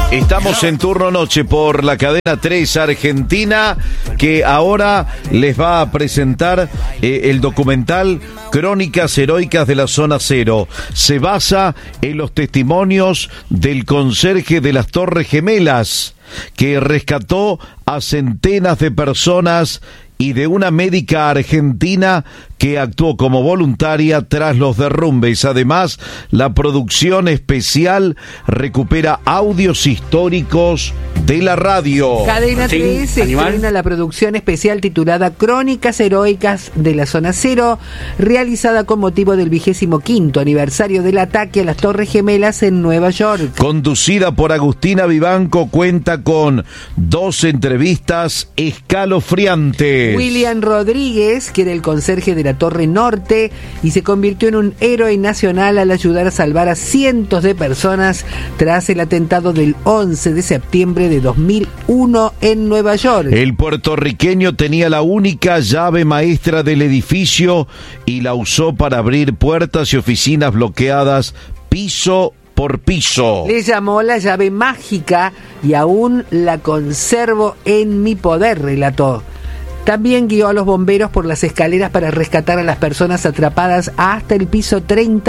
Estamos en turno noche por la cadena 3 Argentina, que ahora les va a presentar el documental Crónicas Heroicas de la Zona Cero. Se basa en los testimonios del conserje de las Torres Gemelas, que rescató a centenas de personas, y de una médica argentina que actuó como voluntaria tras los derrumbes. Además, la producción especial recupera audios históricos de la radio. Cadena 3 estrena la producción especial titulada Crónicas Heroicas de la Zona Cero, realizada con motivo del 25º aniversario del ataque a las Torres Gemelas en Nueva York. Conducida por Agustina Vivanco, cuenta con 2 entrevistas escalofriantes. William Rodríguez, que era el conserje de la Torre Norte y se convirtió en un héroe nacional al ayudar a salvar a cientos de personas tras el atentado del 11 de septiembre de 2001 en Nueva York. El puertorriqueño tenía la única llave maestra del edificio y la usó para abrir puertas y oficinas bloqueadas piso por piso. Le llamó la llave mágica y aún la conservo en mi poder, relató. También guió a los bomberos por las escaleras para rescatar a las personas atrapadas hasta el piso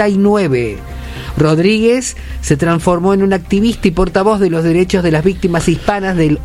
39. Rodríguez se transformó en un activista y portavoz de los derechos de las víctimas hispanas del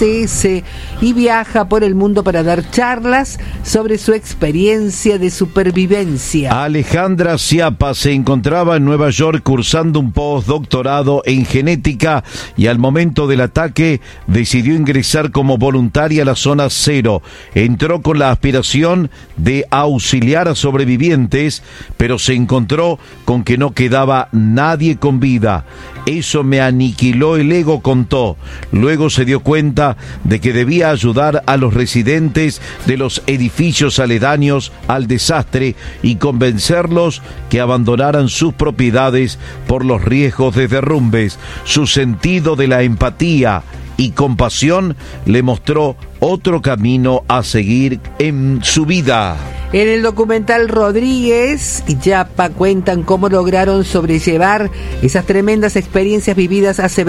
11S y viaja por el mundo para dar charlas sobre su experiencia de supervivencia. Alejandra Ciapa se encontraba en Nueva York cursando un postdoctorado en genética y al momento del ataque decidió ingresar como voluntaria a la Zona Cero. Entró con la aspiración de auxiliar a sobrevivientes, pero se encontró con que no quedaba nadie con vida. Eso me aniquiló el ego, contó. Luego se dio cuenta de que debía ayudar a los residentes de los edificios aledaños al desastre y convencerlos que abandonaran sus propiedades por los riesgos de derrumbes. Su sentido de la empatía y compasión le mostró otro camino a seguir en su vida. En el documental, Rodríguez y Ciapa cuentan cómo lograron sobrellevar esas tremendas experiencias vividas hace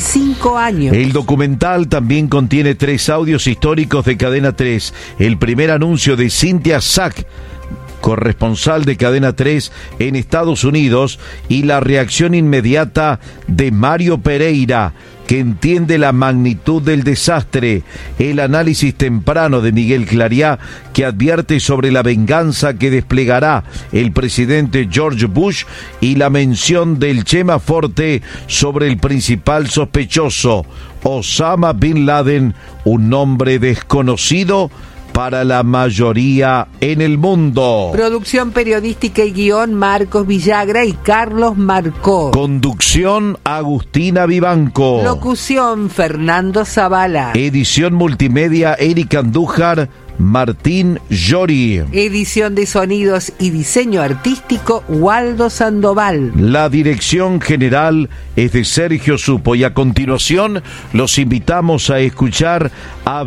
25 años. El documental también contiene 3 audios históricos de Cadena 3. El primer anuncio de Cynthia Sack, corresponsal de Cadena 3 en Estados Unidos, y la reacción inmediata de Mario Pereira, que entiende la magnitud del desastre, el análisis temprano de Miguel Clariá, que advierte sobre la venganza que desplegará el presidente George Bush, y la mención del Chema Forte sobre el principal sospechoso, Osama Bin Laden, un nombre desconocido para la mayoría en el mundo. Producción periodística y guión, Marcos Villagra y Carlos Marcó. Conducción, Agustina Vivanco. Locución, Fernando Zavala. Edición multimedia, Erika Andújar, Martín Llori. Edición de sonidos y diseño artístico, Waldo Sandoval. La dirección general es de Sergio Supo, y a continuación los invitamos a escuchar a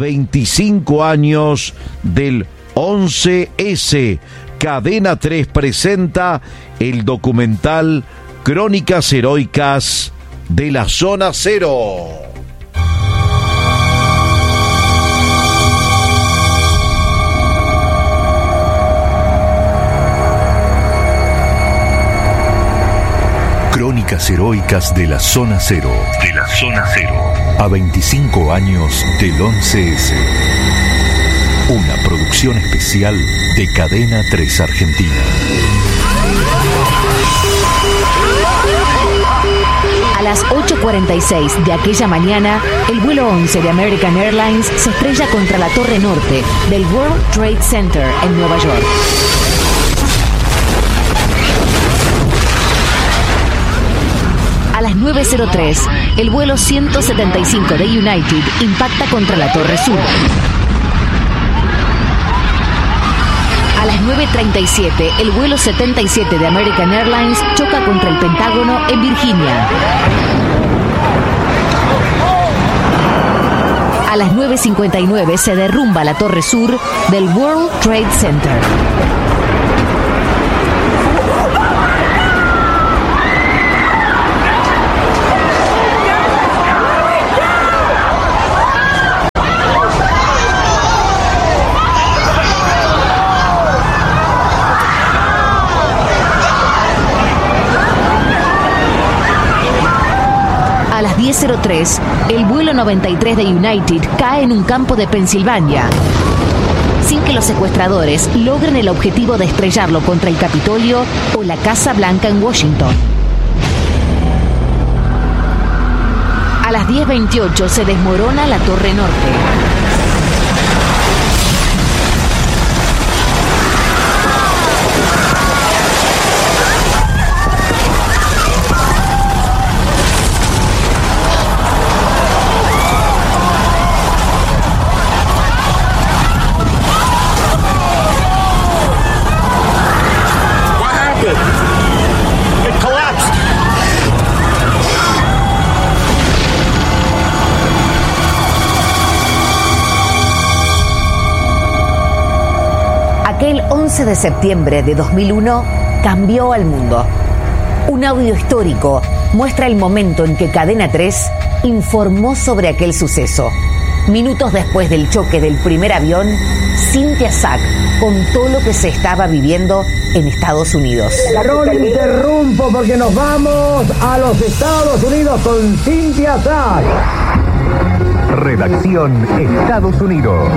25 años del 11S. Cadena 3 presenta el documental Crónicas Heroicas de la Zona Cero. Crónicas Heroicas de la Zona Cero. De la Zona Cero. A 25 años del 11S. Una producción especial de Cadena 3 Argentina. A las 8:46 de aquella mañana, el vuelo 11 de American Airlines se estrella contra la Torre Norte del World Trade Center en Nueva York. A las 9:03, el vuelo 175 de United impacta contra la Torre Sur. A las 9:37, el vuelo 77 de American Airlines choca contra el Pentágono en Virginia. A las 9:59 se derrumba la Torre Sur del World Trade Center. 10:03, el vuelo 93 de United cae en un campo de Pensilvania, sin que los secuestradores logren el objetivo de estrellarlo contra el Capitolio o la Casa Blanca en Washington. A las 10:28 se desmorona la Torre Norte. Aquel 11 de septiembre de 2001 cambió al mundo. Un audio histórico muestra el momento en que Cadena 3 informó sobre aquel suceso. Minutos después del choque del primer avión, Cynthia Sack contó lo que se estaba viviendo en Estados Unidos. No interrumpo porque nos vamos a los Estados Unidos con Cynthia Sack. Redacción Estados Unidos.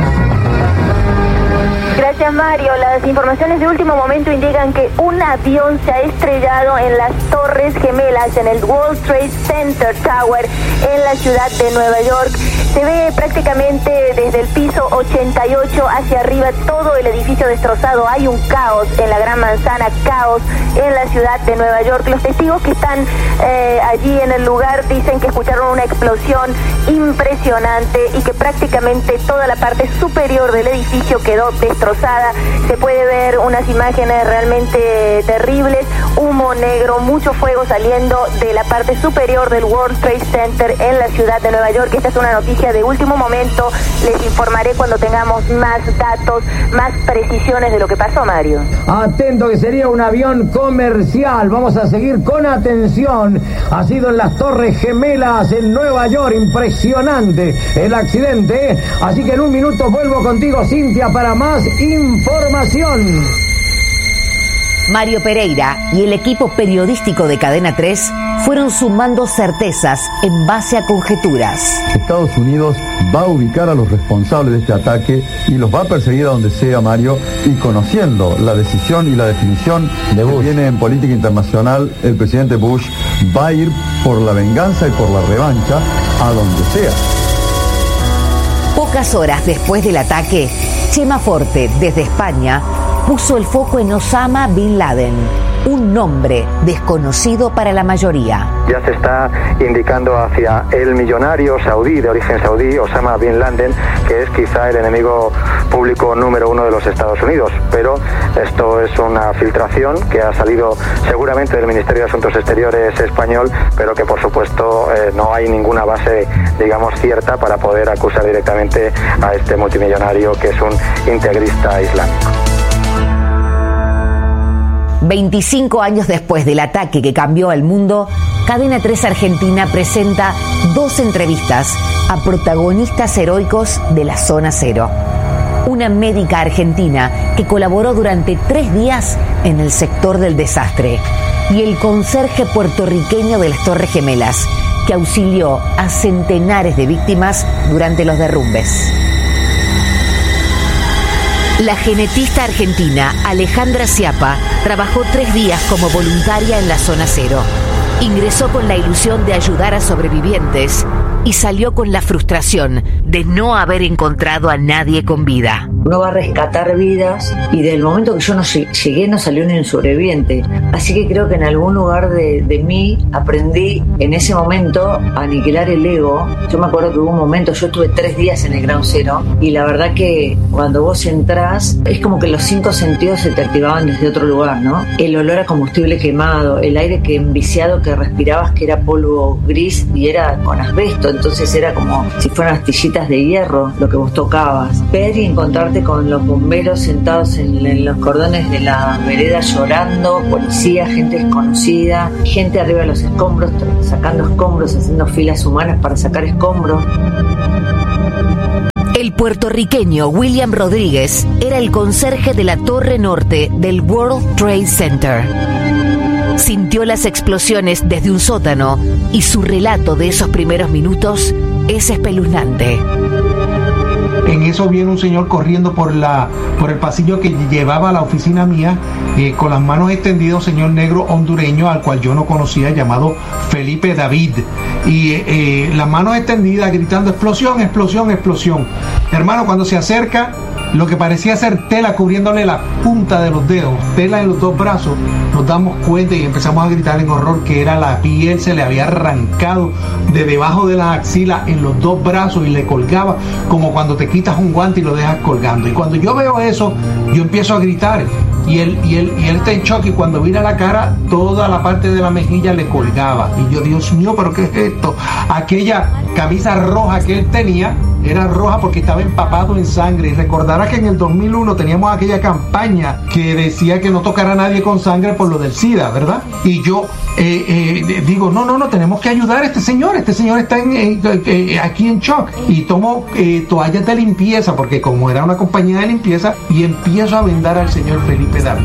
Gracias, Mario. Las informaciones de último momento indican que un avión se ha estrellado en las Torres Gemelas, en el World Trade Center Tower, en la ciudad de Nueva York. Se ve prácticamente desde el piso 88 hacia arriba todo el edificio destrozado. Hay un caos en la Gran Manzana, caos en la ciudad de Nueva York. Los testigos que están allí en el lugar dicen que escucharon una explosión impresionante y que prácticamente toda la parte superior del edificio quedó destrozada. Se puede ver unas imágenes realmente terribles, humo negro, mucho fuego saliendo de la parte superior del World Trade Center en la ciudad de Nueva York. Esta es una noticia de último momento. Les informaré cuando tengamos más datos, más precisiones de lo que pasó, Mario. Atento, que sería un avión comercial. Vamos a seguir con atención. Ha sido en las Torres Gemelas en Nueva York. Impresionante el accidente. Así que en un minuto vuelvo contigo, Cynthia, para más información. Mario Pereira y el equipo periodístico de Cadena 3 fueron sumando certezas en base a conjeturas. Estados Unidos va a ubicar a los responsables de este ataque y los va a perseguir a donde sea, Mario, y conociendo la decisión y la definición que viene en política internacional, el presidente Bush va a ir por la venganza y por la revancha a donde sea. Pocas horas después del ataque, Chema Forte, desde España, puso el foco en Osama Bin Laden, un nombre desconocido para la mayoría. Ya se está indicando hacia el millonario saudí, de origen saudí, Osama Bin Laden, que es quizá el enemigo público número uno de los Estados Unidos. Pero esto es una filtración que ha salido seguramente del Ministerio de Asuntos Exteriores español, pero que por supuesto no hay ninguna base, digamos, cierta para poder acusar directamente a este multimillonario que es un integrista islámico. 25 años después del ataque que cambió al mundo, Cadena 3 Argentina presenta 2 entrevistas a protagonistas heroicos de la Zona Cero. Una médica argentina que colaboró durante 3 días en el sector del desastre y el conserje puertorriqueño de las Torres Gemelas, que auxilió a centenares de víctimas durante los derrumbes. La genetista argentina Alejandra Schiappa trabajó 3 días como voluntaria en la Zona Cero. Ingresó con la ilusión de ayudar a sobrevivientes y salió con la frustración de no haber encontrado a nadie con vida. Uno va a rescatar vidas y del momento que yo no llegué no salió ni un sobreviviente. Así que creo que en algún lugar de mí aprendí en ese momento a aniquilar el ego. Yo me acuerdo que hubo un momento, yo estuve 3 días en el Ground Zero y la verdad que cuando vos entrás es como que los 5 sentidos se te activaban desde otro lugar, ¿no? El olor a combustible quemado, el aire que enviciado que respirabas, que era polvo gris y era con asbesto, entonces era como si fueran astillitas de hierro lo que vos tocabas. Ver y encontrarte con los bomberos sentados en los cordones de la vereda llorando, policía, gente desconocida, gente arriba de los escombros, sacando escombros, haciendo filas humanas para sacar escombros. El puertorriqueño William Rodríguez era el conserje de la Torre Norte del World Trade Center. Sintió las explosiones desde un sótano y su relato de esos primeros minutos es espeluznante. En eso viene un señor corriendo por el pasillo que llevaba a la oficina mía, con las manos extendidas, un señor negro hondureño al cual yo no conocía, llamado Felipe David, y las manos extendidas gritando explosión, explosión, explosión. Hermano, cuando se acerca, lo que parecía ser tela cubriéndole la punta de los dedos, tela en los dos brazos, nos damos cuenta y empezamos a gritar en horror que era la piel, se le había arrancado de debajo de las axilas en los dos brazos y le colgaba como cuando te quitas un guante y lo dejas colgando. Y cuando yo veo eso, yo empiezo a gritar y él está en shock, y cuando mira la cara, toda la parte de la mejilla le colgaba. Y yo, Dios mío, ¿pero qué es esto? Aquella camisa roja que él tenía era roja porque estaba empapado en sangre. Y recordarás que en el 2001 teníamos aquella campaña que decía que no tocara a nadie con sangre por lo del SIDA, ¿verdad? Y yo digo, no, tenemos que ayudar a este señor está aquí en shock. Y tomo toallas de limpieza, porque como era una compañía de limpieza, y empiezo a vendar al señor Felipe David.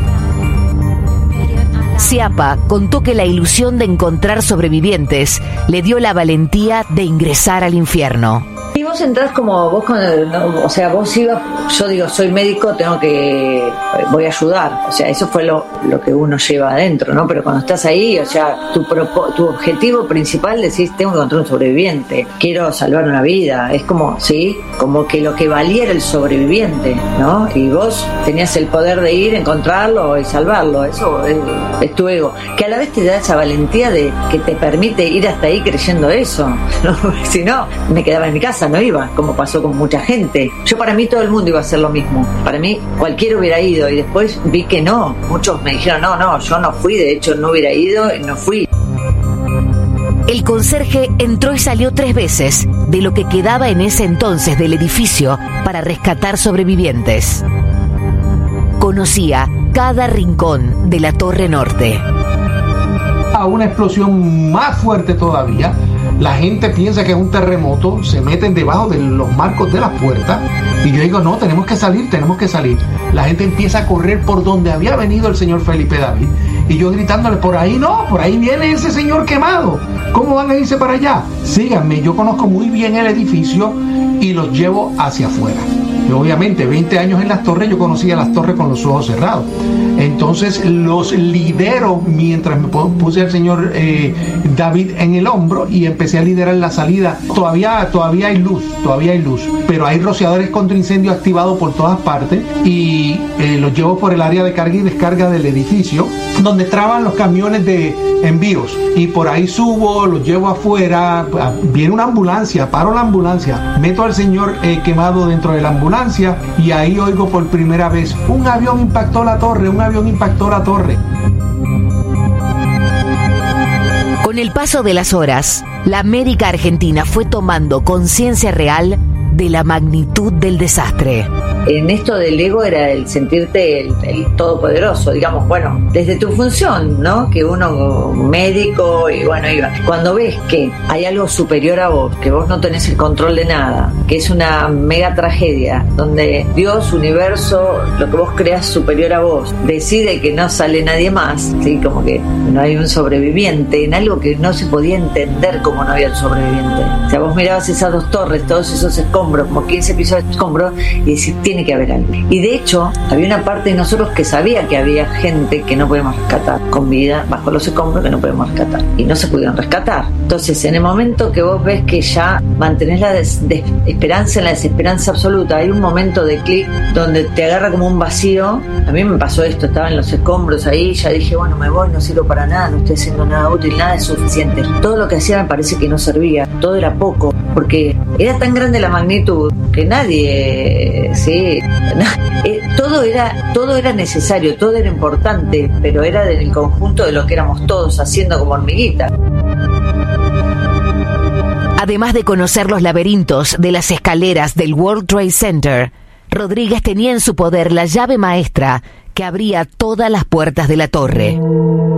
Sciappa contó que la ilusión de encontrar sobrevivientes le dio la valentía de ingresar al infierno. Y vos entrás como vos, vos ibas, yo digo, soy médico, voy a ayudar, o sea, eso fue lo que uno lleva adentro, ¿no? Pero cuando estás ahí, o sea, tu objetivo principal, decís, tengo que encontrar un sobreviviente, quiero salvar una vida, es como, ¿sí? Como que lo que valía era el sobreviviente, ¿no? Y vos tenías el poder de ir, encontrarlo y salvarlo, eso es tu ego, que a la vez te da esa valentía de que te permite ir hasta ahí creyendo eso, ¿no? Si no, me quedaba en mi casa, no iba, como pasó con mucha gente. Para mí todo el mundo iba a hacer lo mismo, para mí cualquiera hubiera ido, y después vi que no, muchos me dijeron no, yo no fui, de hecho no hubiera ido, no fui. El conserje entró y salió 3 veces de lo que quedaba en ese entonces del edificio para rescatar sobrevivientes. Conocía cada rincón de la Torre Norte. A una explosión más fuerte todavía, la gente piensa que es un terremoto, se meten debajo de los marcos de las puertas, y yo digo, no, tenemos que salir. La gente empieza a correr por donde había venido el señor Felipe David, y yo gritándole, por ahí no, por ahí viene ese señor quemado, ¿cómo van a irse para allá? Síganme, yo conozco muy bien el edificio y los llevo hacia afuera. Yo, obviamente, 20 años en las torres, yo conocía las torres con los ojos cerrados. Entonces los lidero mientras me puse al señor David en el hombro y empecé a liderar la salida. Todavía hay luz, pero hay rociadores contra incendio activados por todas partes, y los llevo por el área de carga y descarga del edificio, donde traban los camiones de envíos, y por ahí subo, los llevo afuera. Viene una ambulancia, paro la ambulancia, meto al señor quemado dentro de la ambulancia, y ahí oigo por primera vez, un avión impactó la torre. Con el paso de las horas, la América Argentina fue tomando conciencia real de la magnitud del desastre. En esto del ego era el sentirte el todopoderoso, digamos, bueno, desde tu función, ¿no? Que uno médico y bueno, iba. Cuando ves que hay algo superior a vos, que vos no tenés el control de nada, que es una mega tragedia, donde Dios, universo, lo que vos creas superior a vos, decide que no sale nadie más, ¿sí? Como que no hay un sobreviviente, en algo que no se podía entender cómo no había un sobreviviente. O sea, vos mirabas esas 2 torres, todos esos escombros, como 15 pisos de escombros, y decís, tiene que haber algo. Y de hecho, había una parte de nosotros que sabía que había gente que no podemos rescatar, con vida bajo los escombros, que no podemos rescatar, y no se pudieron rescatar. Entonces, en el momento que vos ves que ya mantenés la esperanza en la desesperanza absoluta, hay un momento de clic donde te agarra como un vacío. A mí me pasó esto, estaba en los escombros ahí, ya dije, bueno, me voy, no sirvo para nada, no estoy haciendo nada útil, nada es suficiente. Todo lo que hacía me parece que no servía, todo era poco, porque era tan grande la magnitud que nadie, sí, todo era necesario, todo era importante, pero era en el conjunto de lo que éramos todos haciendo como hormiguitas. Además de conocer los laberintos de las escaleras del World Trade Center, Rodríguez tenía en su poder la llave maestra que abría todas las puertas de la torre.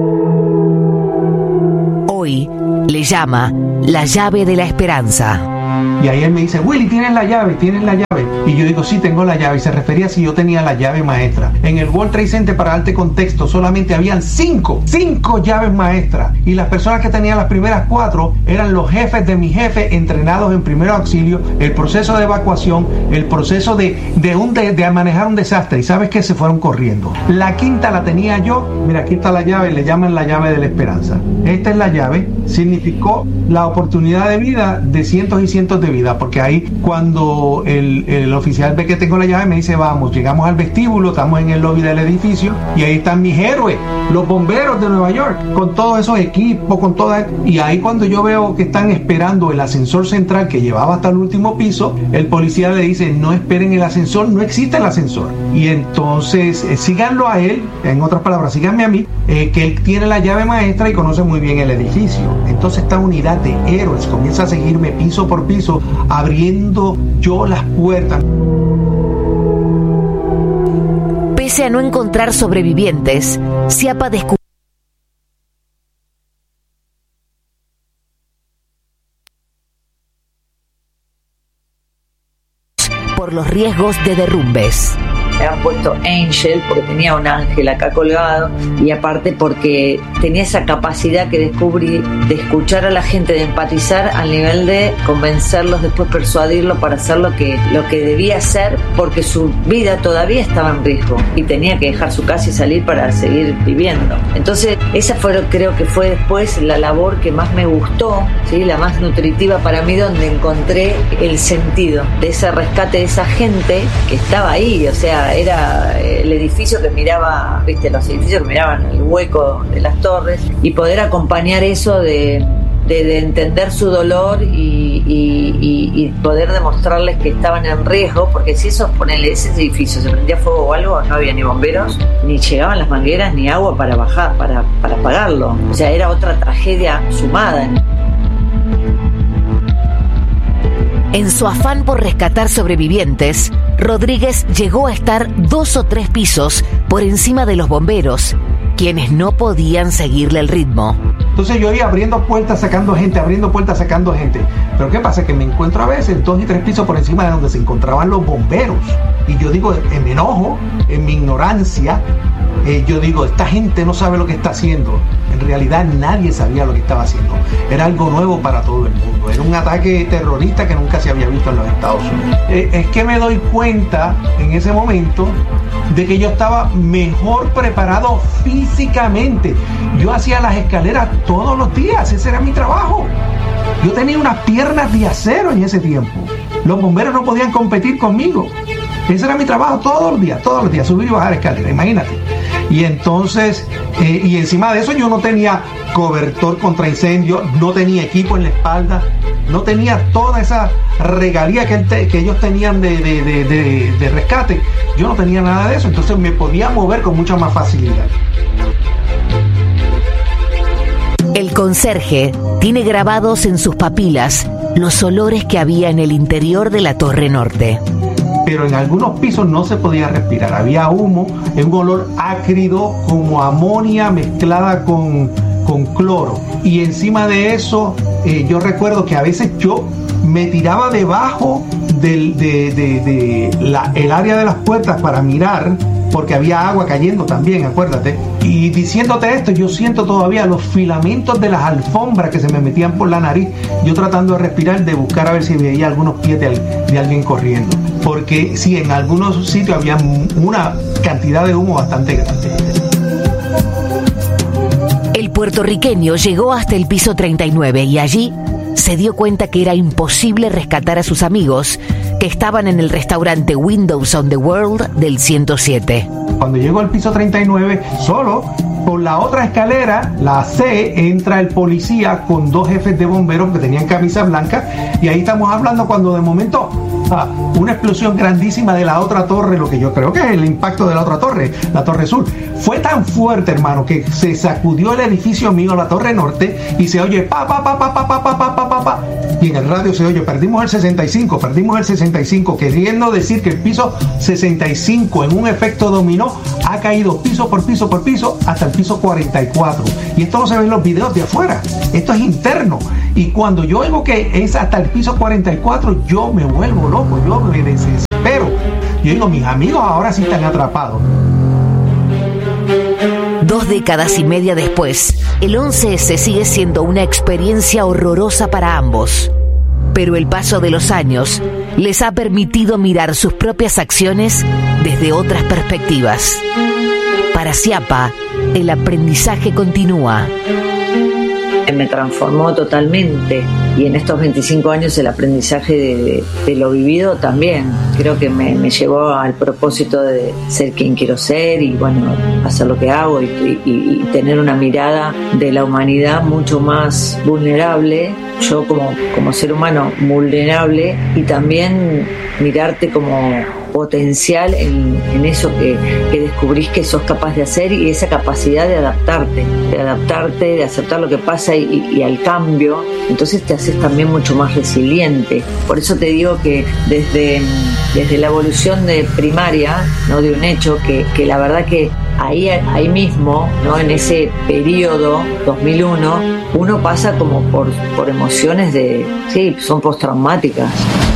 Hoy le llama la llave de la esperanza. Y ahí él me dice, Willy, ¿tienes la llave? Y yo digo, sí, tengo la llave. Y se refería si yo tenía la llave maestra. En el World Trade Center, para darte contexto, solamente habían 5 llaves maestras. Y las personas que tenían las primeras 4 eran los jefes de mi jefe, entrenados en primer auxilio, el proceso de evacuación, el proceso de manejar un desastre. ¿Y sabes qué? Se fueron corriendo. La quinta la tenía yo. Mira, aquí está la llave, le llaman la llave de la esperanza. Esta es la llave. Significó la oportunidad de vida de cientos y cientos de vidas, porque ahí cuando el oficial ve que tengo la llave me dice, vamos, llegamos al vestíbulo, estamos en el lobby del edificio y ahí están mis héroes, los bomberos de Nueva York, con todos esos equipos, con todas, y ahí cuando yo veo que están esperando el ascensor central que llevaba hasta el último piso, el policía le dice, no esperen el ascensor, no existe el ascensor. Y entonces síganlo a él, en otras palabras, síganme a mí, que él tiene la llave maestra y conoce muy bien el edificio. Entonces esta unidad de héroes comienza a seguirme piso por piso, abriendo yo las puertas. Pese a no encontrar sobrevivientes, Schiappa descubrió por los riesgos de derrumbes. Me han puesto Angel porque tenía un ángel acá colgado, y aparte porque tenía esa capacidad que descubrí de escuchar a la gente, de empatizar al nivel de convencerlos, después persuadirlo para hacer lo que debía hacer, porque su vida todavía estaba en riesgo y tenía que dejar su casa y salir para seguir viviendo. Entonces esa creo que fue después la labor que más me gustó, ¿sí? La más nutritiva para mí, donde encontré el sentido de ese rescate de esa gente que estaba ahí. O sea, era el edificio que miraba, viste, los edificios que miraban el hueco de las torres, y poder acompañar eso de entender su dolor y poder demostrarles que estaban en riesgo, porque si ese edificio se prendía fuego o algo, no había ni bomberos, ni llegaban las mangueras, ni agua para bajar, para apagarlo. O sea, era otra tragedia sumada. En su afán por rescatar sobrevivientes, Rodríguez llegó a estar 2 o 3 pisos por encima de los bomberos, quienes no podían seguirle el ritmo. Entonces yo iba abriendo puertas, sacando gente. Pero ¿qué pasa? Que me encuentro a veces 2 y 3 pisos por encima de donde se encontraban los bomberos. Y yo digo, en mi enojo, en mi ignorancia, yo digo, esta gente no sabe lo que está haciendo. En realidad nadie sabía lo que estaba haciendo. Era algo nuevo para todo el mundo. Era un ataque terrorista que nunca se había visto en los Estados Unidos. Es que me doy cuenta en ese momento de que yo estaba mejor preparado físicamente. Yo hacía las escaleras todos los días, ese era mi trabajo. Yo tenía unas piernas de acero en ese tiempo. Los bomberos no podían competir conmigo. Ese era mi trabajo todos los días, subir y bajar escaleras, imagínate. Y entonces, y encima de eso yo no tenía cobertor contra incendio, no tenía equipo en la espalda, no tenía toda esa regalía que ellos tenían de rescate. Yo no tenía nada de eso, entonces me podía mover con mucha más facilidad. El conserje tiene grabados en sus papilas los olores que había en el interior de la Torre Norte. Pero en algunos pisos no se podía respirar, había humo, un olor ácido como amonia mezclada con cloro. Y encima de eso, yo recuerdo que a veces yo me tiraba debajo el área de las puertas para mirar, porque había agua cayendo también, acuérdate. Y diciéndote esto, yo siento todavía los filamentos de las alfombras que se me metían por la nariz, yo tratando de respirar, de buscar a ver si veía algunos pies de alguien corriendo. Porque sí, en algunos sitios había una cantidad de humo bastante grande. El puertorriqueño llegó hasta el piso 39 y allí se dio cuenta que era imposible rescatar a sus amigos que estaban en el restaurante Windows on the World del 107. Cuando llego al piso 39, solo por la otra escalera, la C, entra el policía con 2 jefes de bomberos que tenían camisa blanca, y ahí estamos hablando cuando de momento una explosión grandísima de la otra torre, lo que yo creo que es el impacto de la otra torre, la Torre Sur, fue tan fuerte, hermano, que se sacudió el edificio mío, la Torre Norte, y se oye pa pa pa pa pa pa pa pa pa pa pa, y en el radio se oye perdimos el 65, queriendo decir que el piso 65 en un efecto dominó ha caído piso por piso hasta el piso 44, y esto no se ve en los videos de afuera, esto es interno. Y cuando yo oigo que es hasta el piso 44, yo me vuelvo loco, yo me desespero. Yo digo, mis amigos ahora sí están atrapados. 2 décadas y media después, el 11S sigue siendo una experiencia horrorosa para ambos. Pero el paso de los años les ha permitido mirar sus propias acciones desde otras perspectivas. Para Ciapa, el aprendizaje continúa. Me transformó totalmente, y en estos 25 años el aprendizaje de lo vivido también. Creo que me llevó al propósito de ser quien quiero ser y bueno, hacer lo que hago y tener una mirada de la humanidad mucho más vulnerable, yo como ser humano vulnerable, y también mirarte como potencial en eso que descubrís que sos capaz de hacer, y esa capacidad de adaptarte, de aceptar lo que pasa y al cambio. Entonces te haces también mucho más resiliente. Por eso te digo que desde la evolución de primaria, ¿no?, de un hecho que la verdad que ahí mismo, ¿no?, en ese periodo 2001, uno pasa como por emociones son postraumáticas.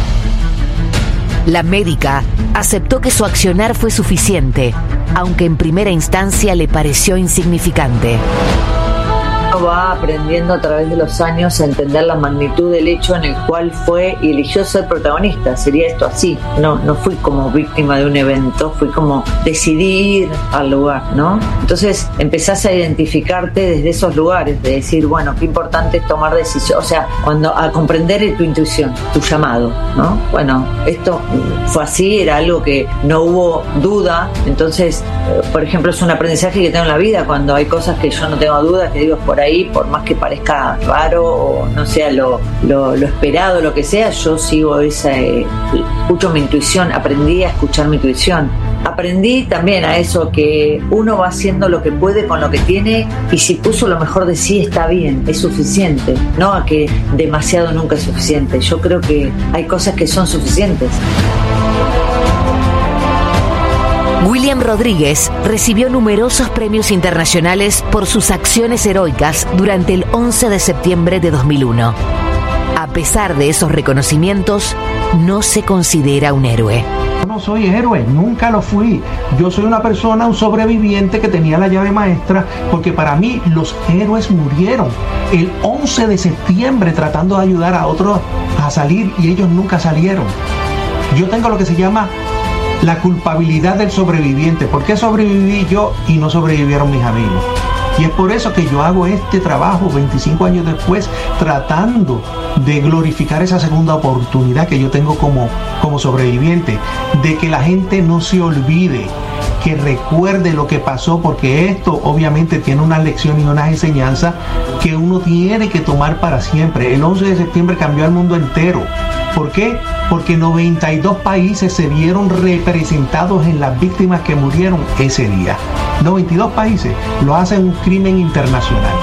La médica aceptó que su accionar fue suficiente, aunque en primera instancia le pareció insignificante. Uno va aprendiendo a través de los años a entender la magnitud del hecho en el cual fue y eligió ser protagonista. Sería esto así. No fui como víctima de un evento, fui como decidí ir al lugar, ¿no? Entonces empezás a identificarte desde esos lugares, de decir, bueno, qué importante es tomar decisiones, o sea, a comprender tu intuición, tu llamado, ¿no? Bueno, esto fue así, era algo que no hubo duda. Entonces, por ejemplo, es un aprendizaje que tengo en la vida, cuando hay cosas que yo no tengo dudas, que digo, es por ahí, por más que parezca raro o no sea lo esperado, lo que sea, yo sigo escucho mi intuición, aprendí a escuchar mi intuición. Aprendí también a eso, que uno va haciendo lo que puede con lo que tiene, y si puso lo mejor de sí está bien, es suficiente, no a que demasiado nunca es suficiente. Yo creo que hay cosas que son suficientes. William Rodríguez recibió numerosos premios internacionales por sus acciones heroicas durante el 11 de septiembre de 2001. A pesar de esos reconocimientos, no se considera un héroe. Yo no soy héroe, nunca lo fui. Yo soy una persona, un sobreviviente que tenía la llave maestra, porque para mí los héroes murieron el 11 de septiembre tratando de ayudar a otros a salir, y ellos nunca salieron. Yo tengo lo que se llama la culpabilidad del sobreviviente. ¿Por qué sobreviví yo y no sobrevivieron mis amigos? Y es por eso que yo hago este trabajo 25 años después, tratando de glorificar esa segunda oportunidad que yo tengo como sobreviviente, de que la gente no se olvide, que recuerde lo que pasó, porque esto obviamente tiene unas lecciones y unas enseñanzas que uno tiene que tomar para siempre. El 11 de septiembre cambió al mundo entero. ¿Por qué? Porque 92 países se vieron representados en las víctimas que murieron ese día. 92 países lo hacen un crimen internacional.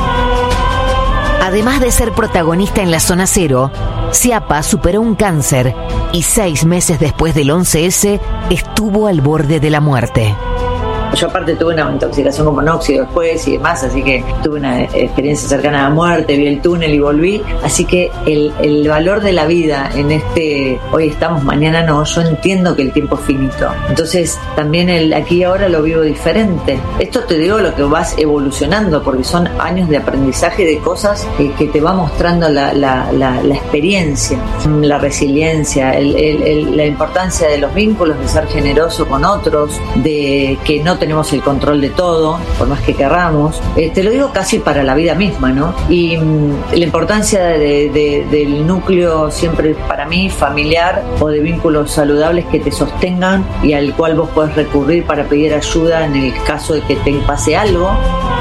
Además de ser protagonista en la Zona Cero, Ciapa superó un cáncer y 6 meses después del 11S estuvo al borde de la muerte. Yo aparte tuve una intoxicación con monóxido después y demás, así que tuve una experiencia cercana a la muerte, vi el túnel y volví. Así que el valor de la vida en hoy estamos, mañana no, yo entiendo que el tiempo es finito. Entonces también el aquí y ahora lo vivo diferente. Esto te digo lo que vas evolucionando, porque son años de aprendizaje de cosas que te va mostrando la experiencia, la resiliencia, la importancia de los vínculos, de ser generoso con otros, de que no tenemos el control de todo, por más que querramos. Te lo digo casi para la vida misma, ¿no? Y la importancia del núcleo siempre para mí familiar, o de vínculos saludables que te sostengan y al cual vos podés recurrir para pedir ayuda en el caso de que te pase algo.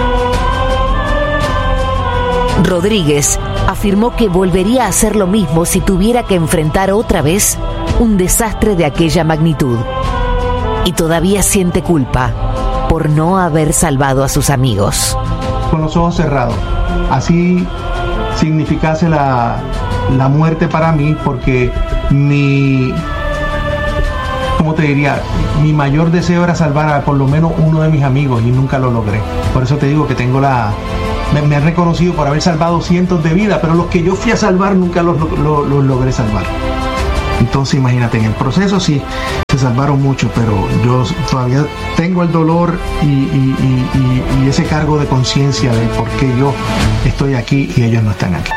Rodríguez afirmó que volvería a hacer lo mismo si tuviera que enfrentar otra vez un desastre de aquella magnitud. Y todavía siente culpa por no haber salvado a sus amigos. Con los ojos cerrados. Así significase la muerte para mí, porque ¿cómo te diría? Mi mayor deseo era salvar a por lo menos uno de mis amigos y nunca lo logré. Por eso te digo que tengo la me han reconocido por haber salvado cientos de vidas, pero los que yo fui a salvar nunca los logré salvar. Entonces imagínate, en el proceso sí se salvaron muchos, pero yo todavía tengo el dolor y ese cargo de conciencia de por qué yo estoy aquí y ellos no están aquí.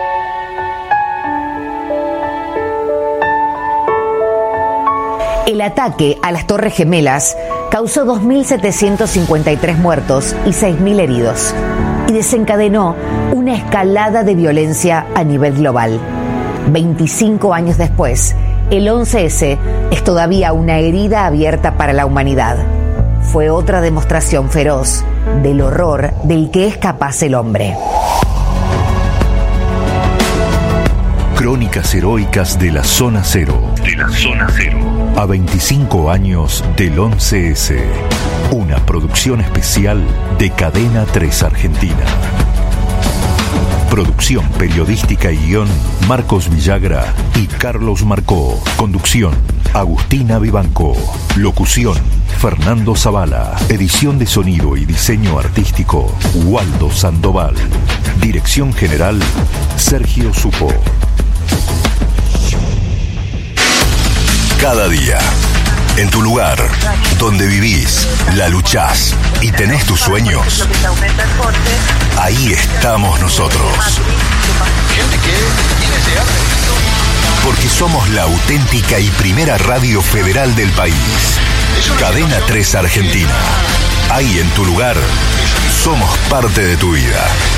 El ataque a las Torres Gemelas causó 2.753 muertos y 6.000 heridos y desencadenó una escalada de violencia a nivel global. 25 años después, el 11S es todavía una herida abierta para la humanidad. Fue otra demostración feroz del horror del que es capaz el hombre. Crónicas heroicas de la Zona Cero. De la Zona Cero. A 25 años del 11S. Una producción especial de Cadena 3 Argentina. Producción periodística y guión, Marcos Villagra y Carlos Marcó. Conducción, Agustina Vivanco. Locución, Fernando Zavala. Edición de sonido y diseño artístico, Waldo Sandoval. Dirección general, Sergio Supo. Cada día, en tu lugar, donde vivís, la luchás y tenés tus sueños, ahí estamos nosotros. Porque somos la auténtica y primera radio federal del país. Cadena 3 Argentina. Ahí en tu lugar, somos parte de tu vida.